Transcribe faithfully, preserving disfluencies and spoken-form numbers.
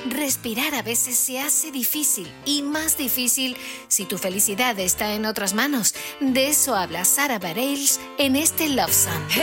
Respirar a veces se hace difícil y más difícil si tu felicidad está en otras manos. De eso habla Sara Bareilles en este Love Song.